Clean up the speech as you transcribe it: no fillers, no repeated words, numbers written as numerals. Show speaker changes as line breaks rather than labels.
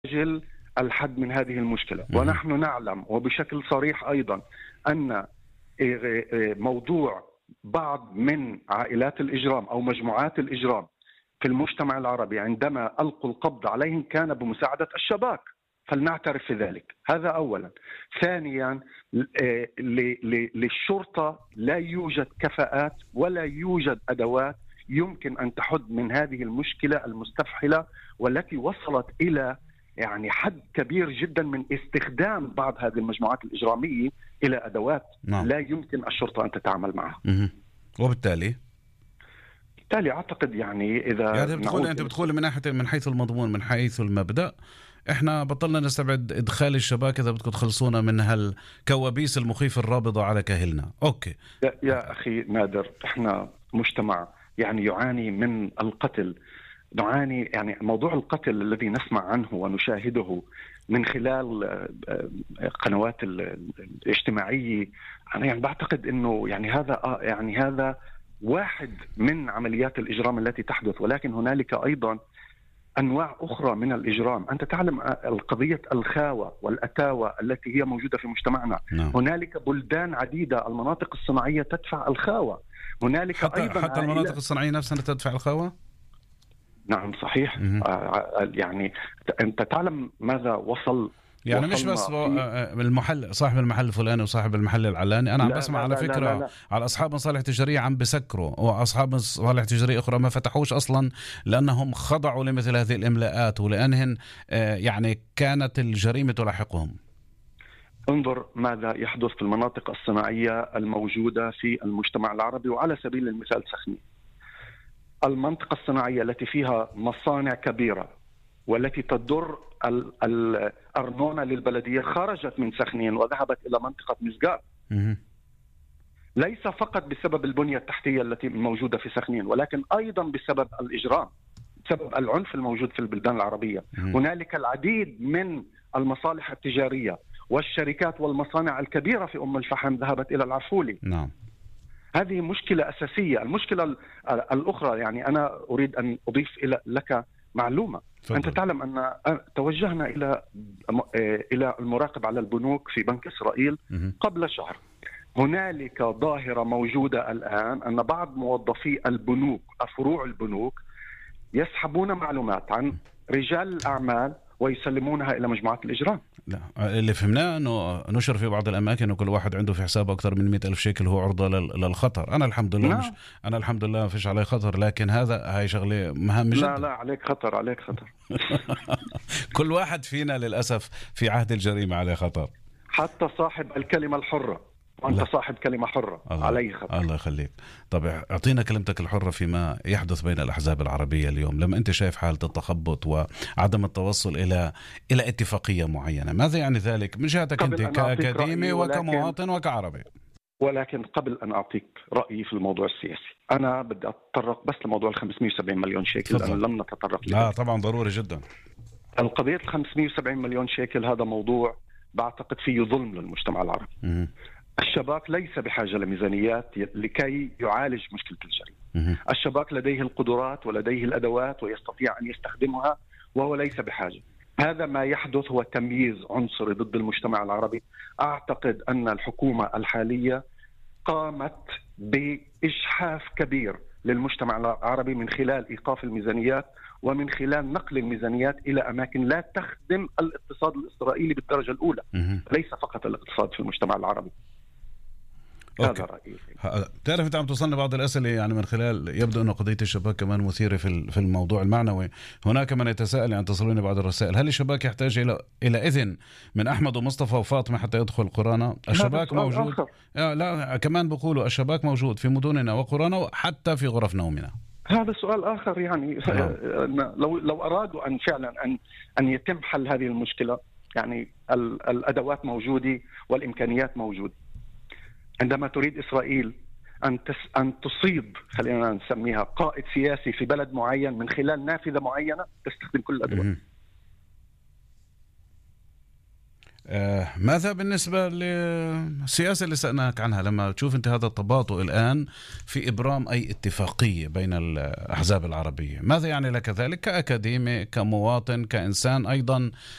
أجل الحد من هذه المشكلة. ونحن نعلم وبشكل صريح أيضا أن موضوع بعض من عائلات الإجرام أو مجموعات الإجرام في المجتمع العربي عندما ألقوا القبض عليهم كان بمساعدة الشباك، فلنعترف في ذلك. هذا أولا. ثانيا، للشرطة لا يوجد كفاءات ولا يوجد أدوات يمكن أن تحد من هذه المشكلة المستفحلة والتي وصلت إلى يعني حد كبير جدا من استخدام بعض هذه المجموعات الإجرامية إلى أدوات لا يمكن الشرطة أن تتعامل معها.
وبالتالي
أعتقد يعني إذا
أنت بتقول من حيث المضمون، من حيث المبدأ، إحنا بطلنا نستبعد إدخال الشباك إذا بدكم تخلصونا من هالكوابيس المخيفة الرابضة على كاهلنا. أوكي
يا أخي نادر، إحنا مجتمع يعني يعاني من القتل، نعاني يعني موضوع القتل الذي نسمع عنه ونشاهده من خلال قنوات الاجتماعية. أنا يعني بعتقد إنه يعني هذا واحد من عمليات الإجرام التي تحدث، ولكن هنالك أيضا أنواع أخرى من الإجرام. أنت تعلم القضية الخاوة والأتاوة التي هي موجودة في مجتمعنا. هنالك بلدان عديدة المناطق الصناعية تدفع الخاوة. هنالك
حتى المناطق الصناعية نفسها تدفع الخاوة.
نعم صحيح. يعني أنت تعلم ماذا وصل،
يعني مش بس المحل صاحب المحل الفلاني وصاحب المحل العلاني. أنا عم بسمع على فكرة لا. على أصحاب مصالح تجارية عم بسكروا، وأصحاب مصالح تجارية أخرى ما فتحوش أصلا لأنهم خضعوا لمثل هذه الإملاءات ولأنهن يعني كانت الجريمة تلاحقهم.
انظر ماذا يحدث في المناطق الصناعية الموجودة في المجتمع العربي، وعلى سبيل المثال سخنين. المنطقة الصناعية التي فيها مصانع كبيرة والتي تدر الأرنونة للبلدية خرجت من سخنين وذهبت إلى منطقة مسقات، ليس فقط بسبب البنية التحتية التي موجودة في سخنين، ولكن أيضا بسبب الإجرام، بسبب العنف الموجود في البلدان العربية. هنالك العديد من المصالح التجارية والشركات والمصانع الكبيرة في أم الفحم ذهبت إلى العفولي.
نعم.
هذه مشكلة أساسية. المشكلة الأخرى، يعني أنا أريد أن أضيف لك معلومة.
فضل.
أنت تعلم أن توجهنا إلى المراقب على البنوك في بنك إسرائيل قبل شهر. هنالك ظاهرة موجودة الآن أن بعض موظفي البنوك، فروع البنوك، يسحبون معلومات عن رجال الأعمال ويسلمونها إلى مجموعات الإجرام.
لا، اللي فهمناه أنه نشر في بعض الأماكن أنه كل واحد عنده في حسابه أكثر من 100,000 شيكل هو عرضة للخطر. أنا الحمد لله أنا الحمد لله ما فيش علي خطر، لكن هاي شغلة مهمة جدا.
لا عليك خطر
كل واحد فينا للأسف في عهد الجريمة عليه خطر،
حتى صاحب الكلمة الحرة. وأنت صاحب كلمة حرة عليه خطر.
الله يخليك. طب أعطينا كلمتك الحرة فيما يحدث بين الأحزاب العربية اليوم. لما أنت شايف حالة التخبط وعدم التوصل إلى اتفاقية معينة، ماذا يعني ذلك من جهتك أنت كأكاديمي وكمواطن وكعربي؟
ولكن قبل أن أعطيك رأيي في الموضوع السياسي، أنا بدي أتطرق بس لموضوع 570 مليون شيكل لأن لم نتطرق له.
لا طبعا ضروري جدا.
القضية 570 مليون شيكل هذا موضوع بعتقد فيه ظلم للمجتمع العربي. الشباك ليس بحاجة لميزانيات لكي يعالج مشكلة الجريمة. الشباك لديه القدرات ولديه الأدوات ويستطيع أن يستخدمها، وهو ليس بحاجة. هذا ما يحدث هو تمييز عنصري ضد المجتمع العربي. أعتقد أن الحكومة الحالية قامت بإجحاف كبير للمجتمع العربي من خلال إيقاف الميزانيات ومن خلال نقل الميزانيات إلى أماكن لا تخدم الاقتصاد الإسرائيلي بالدرجة الأولى، ليس فقط الاقتصاد في المجتمع العربي. هذا رأيي.
تعرف أنت عم توصلنا بعض الأسئلة يعني من خلال يبدو أن قضية الشباك كمان مثيرة في الموضوع المعنوي. هناك من يتساءل، يعني تصلوني بعض الرسائل، هل الشباك يحتاج إلى إذن من أحمد ومصطفى وفاطمة حتى يدخل قرانا؟ الشباك موجود. لا كمان بقولوا الشباك موجود في مدننا وقرانا وحتى في غرف نومنا.
هذا سؤال آخر يعني لو أرادوا أن فعلا أن يتم حل هذه المشكلة، يعني الأدوات موجودة والإمكانيات موجودة. عندما تريد إسرائيل أن تصيب، خلينا نسميها، قائد سياسي في بلد معين من خلال نافذة معينة، تستخدم كل الأدوات.
ماذا بالنسبة للسياسة اللي سألناك عنها؟ لما تشوف أنت هذا التباطؤ الآن في إبرام أي اتفاقية بين الأحزاب العربية، ماذا يعني لك ذلك كأكاديمي، كمواطن، كإنسان أيضا